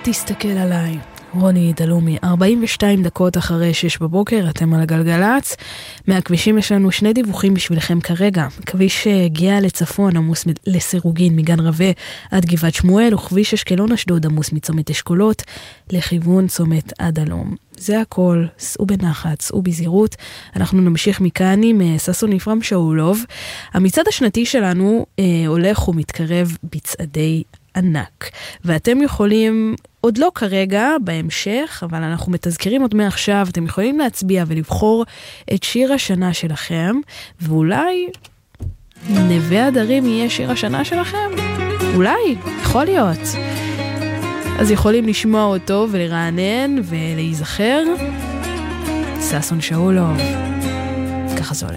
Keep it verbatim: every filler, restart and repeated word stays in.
תסתכל עליי. רוני דלומי, ארבעים ושתיים דקות אחרי שש בבוקר, אתם על הגלגלץ. מהכבישים יש לנו שני דיווחים בשבילכם כרגע. כביש הגיע לצפון עמוס לסירוגין מגן רווה עד גבעת שמואל, וכביש אשקלון אשדוד עמוס מצומת אשכולות לכיוון צומת עד הלום. זה הכל, סעו בנחת, סעו בזהירות. אנחנו נמשיך מכאן עם ששון יפרם שאולוב. המצעד השנתי שלנו אה, הולך ומתקרב בצעדי ענק, ואתם יכולים, עוד לא כרגע, בהמשך, אבל אנחנו מתזכרים עוד מעכשיו, אתם יכולים להצביע ולבחור את שיר השנה שלכם, ואולי נווה הדרים יהיה שיר השנה שלכם? אולי, יכול להיות. אז יכולים לשמוע אותו ולרענן ולהיזכר. ששון שאולוב, ככה זה הולך.